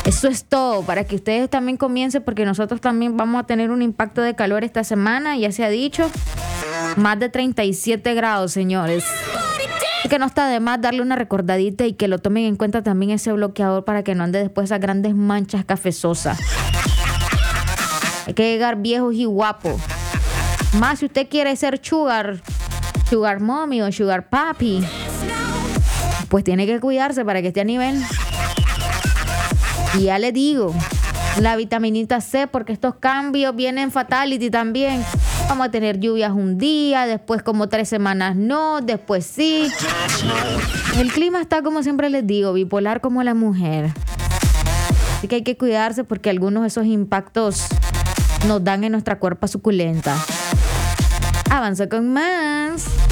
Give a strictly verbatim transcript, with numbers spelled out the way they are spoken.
Eso es todo, para que ustedes también comiencen, porque nosotros también vamos a tener un impacto de calor esta semana, ya se ha dicho, más de treinta y siete grados, señores. Así que no está de más darle una recordadita y que lo tomen en cuenta también ese bloqueador para que no ande después esas grandes manchas cafezosas. Hay que llegar viejos y guapos. Más si usted quiere ser sugar, sugar mommy o sugar papi, pues tiene que cuidarse para que esté a nivel. Y ya les digo, la vitaminita C, porque estos cambios vienen fatality también. Vamos a tener lluvias un día, después como tres semanas no, después sí. El clima está, como siempre les digo, bipolar como la mujer. Así que hay que cuidarse porque algunos de esos impactos nos dan en nuestra cuerpa suculenta. Avanza con más.